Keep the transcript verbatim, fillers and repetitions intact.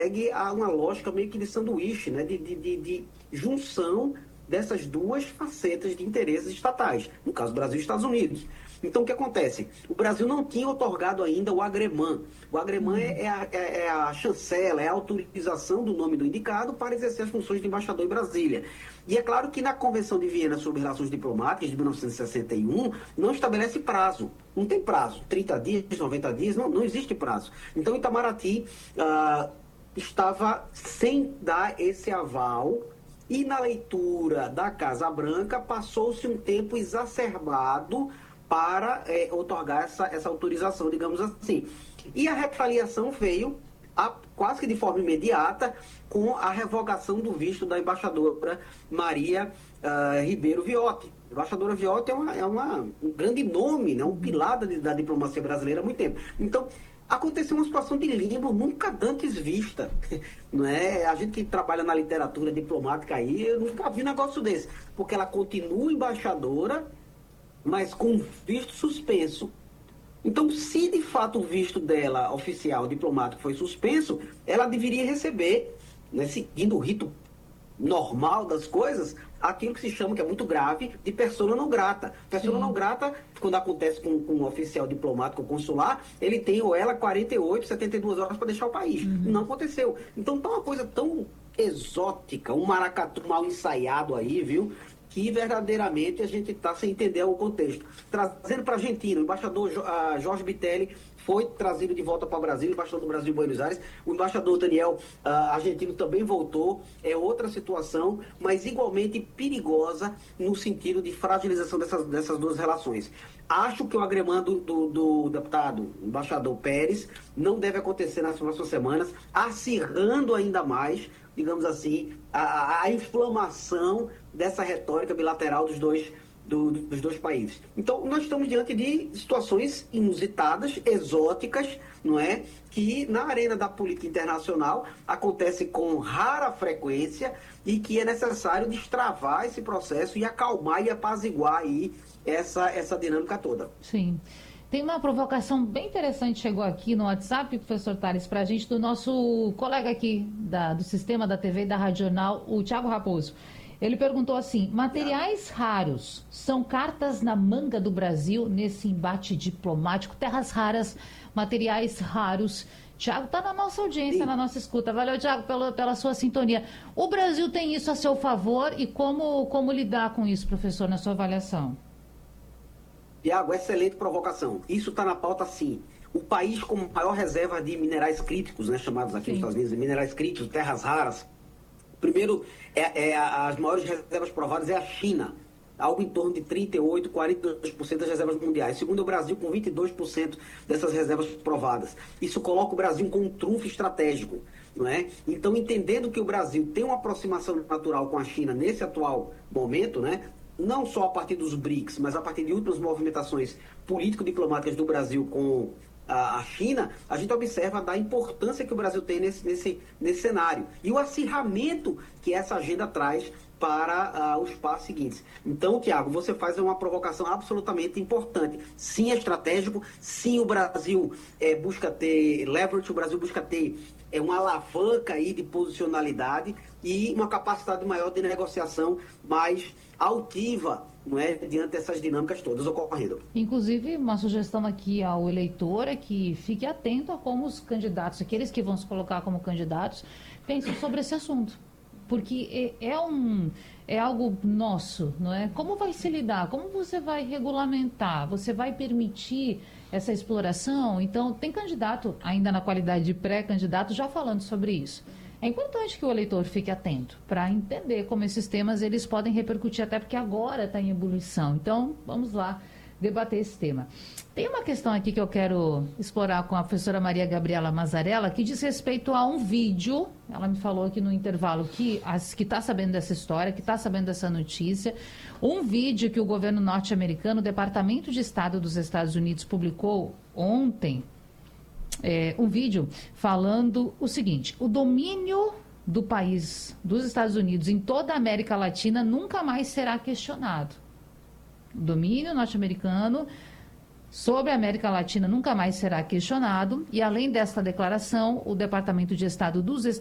a uma lógica meio que de sanduíche, né? de, de, de, de junção dessas duas facetas de interesses estatais, no caso do Brasil e Estados Unidos. Então, o que acontece? O Brasil não tinha otorgado ainda o agremã. O agremã é a, é a chancela, é a autorização do nome do indicado para exercer as funções de embaixador em Brasília. E é claro que na Convenção de Viena sobre Relações Diplomáticas de mil novecentos e sessenta e um não estabelece prazo. Não tem prazo. trinta dias, noventa dias, não, não existe prazo. Então, Itamaraty ah, estava sem dar esse aval. E na leitura da Casa Branca passou-se um tempo exacerbado para é, otorgar essa, essa autorização, digamos assim. E a retaliação veio a, quase que de forma imediata com a revogação do visto da embaixadora Maria uh, Ribeiro Viotti. A embaixadora Viotti é, uma, é uma, um grande nome, né, um pilar da, da diplomacia brasileira há muito tempo. Então, aconteceu uma situação de limbo nunca antes vista. Não é? A gente que trabalha na literatura diplomática aí, eu nunca vi um negócio desse. Porque ela continua embaixadora, mas com visto suspenso. Então, se de fato o visto dela, oficial, diplomático, foi suspenso, ela deveria receber, né, seguindo o rito normal das coisas, aquilo que se chama, que é muito grave, de persona não grata. Persona Sim. não grata, quando acontece com, com um oficial diplomático ou consular, ele tem ou ela quarenta e oito, setenta e duas horas para deixar o país. Uhum. Não aconteceu. Então, tá uma coisa tão exótica, um maracatu mal ensaiado aí, viu? Que verdadeiramente a gente está sem entender o contexto. Trazendo para a Argentina, o embaixador uh, Jorge Bitelli foi trazido de volta para o Brasil, embaixador do Brasil em Buenos Aires. O embaixador Daniel uh, argentino também voltou. É outra situação, mas igualmente perigosa no sentido de fragilização dessas, dessas duas relações. Acho que o agremã do, do, do deputado, embaixador Pérez, não deve acontecer nas próximas semanas, acirrando ainda mais, digamos assim, a, a inflamação dessa retórica bilateral dos dois, do, dos dois países. Então, nós estamos diante de situações inusitadas, exóticas, não é? Que na arena da política internacional acontece com rara frequência e que é necessário destravar esse processo e acalmar e apaziguar aí essa, essa dinâmica toda. Sim. Tem uma provocação bem interessante, chegou aqui no WhatsApp, professor Tales, para a gente, do nosso colega aqui da, do Sistema da T V e da Rádio Jornal, o Thiago Raposo. Ele perguntou assim: materiais raros são cartas na manga do Brasil nesse embate diplomático? Terras raras, materiais raros. Tiago está na nossa audiência, Sim. na nossa escuta. Valeu, Tiago, pela, pela sua sintonia. O Brasil tem isso a seu favor e como, como lidar com isso, professor, na sua avaliação? Tiago, excelente provocação. Isso está na pauta, sim. O país com maior reserva de minerais críticos, né, chamados aqui sim. nos Estados Unidos de minerais críticos, terras raras. Primeiro, é, é, as maiores reservas provadas é a China, algo em torno de trinta e oito, quarenta e dois por cento das reservas mundiais. Segundo, o Brasil com vinte e dois por cento dessas reservas provadas. Isso coloca o Brasil com um trunfo estratégico, não é? Então, entendendo que o Brasil tem uma aproximação natural com a China nesse atual momento, né? Não só a partir dos BRICS, mas a partir de últimas movimentações político-diplomáticas do Brasil com a China, a gente observa da importância que o Brasil tem nesse, nesse, nesse cenário e o acirramento que essa agenda traz para uh, os passos seguintes. Então, Tiago, você faz uma provocação absolutamente importante. Sim, é estratégico, sim, o Brasil é, busca ter leverage, o Brasil busca ter é, uma alavanca aí de posicionalidade e uma capacidade maior de negociação mais altiva, não é, diante dessas dinâmicas todas ocorrendo. Inclusive, uma sugestão aqui ao eleitor é que fique atento a como os candidatos, aqueles que vão se colocar como candidatos, pensam sobre esse assunto. Porque é, é, um, é algo nosso, não é? Como vai se lidar? Como você vai regulamentar? Você vai permitir essa exploração? Então, tem candidato, ainda na qualidade de pré-candidato, já falando sobre isso. É importante que o eleitor fique atento para entender como esses temas eles podem repercutir, até porque agora está em ebulição. Então, vamos lá debater esse tema. Tem uma questão aqui que eu quero explorar com a professora Maria Gabriela Mazzarella, que diz respeito a um vídeo. Ela me falou aqui no intervalo que está sabendo dessa história, que está sabendo dessa notícia. Um vídeo que o governo norte-americano, o Departamento de Estado dos Estados Unidos, publicou ontem. É, um vídeo falando o seguinte: o domínio do país, dos Estados Unidos, em toda a América Latina nunca mais será questionado. O domínio norte-americano sobre a América Latina nunca mais será questionado. E, além desta declaração, o Departamento de Estado dos Estados